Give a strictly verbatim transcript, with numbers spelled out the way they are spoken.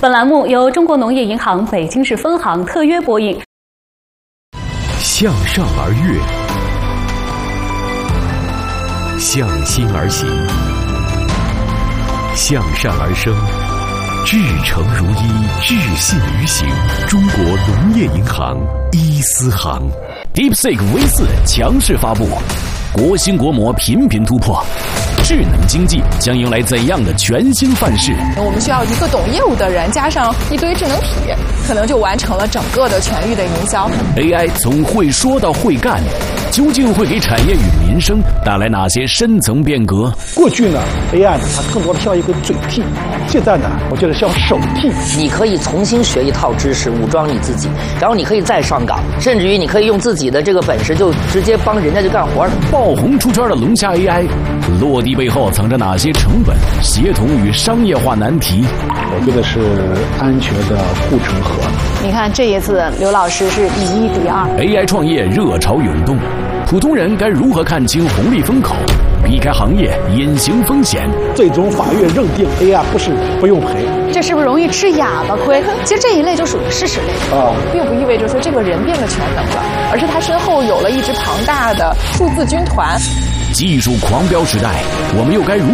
本栏目由中国农业银行北京市分行特约播映。 向上而跃，向心而行，向善而生，至诚如一，至信于行。中国农业银行一丝行 DeepSeek V 四强势发布，国兴国模频频突破。智能经济将迎来怎样的全新范式？ 我们需要一个懂业务的人，加上一堆智能体，可能就完成了整个的全域的营销。 A I 从会说到会干，究竟会给产业与民生带来哪些深层变革？ 过去呢 ，A I 呢，它更多的像一个嘴替，现在呢，我觉得像手替。 你可以重新学一套知识，武装你自己，然后你可以再上岗，甚至于你可以用自己的这个本事，就直接帮人家去干活了。 爆红出圈的龙虾 A I， 落地背后藏着哪些成本、协同与商业化难题？ 我觉得是安全的护城河。 你看这一次，刘老师是以一敌二。 A I 创业热潮涌动，普通人该如何看清红利风口，避开行业隐形风险？ 最终法院认定 A I 不是不用赔， 这是不是容易吃哑巴亏？其实这一类就属于事实类啊， 并不意味着说这个人变得全能了，而是他身后有了一支庞大的数字军团。 技术狂飙时代，我们又该如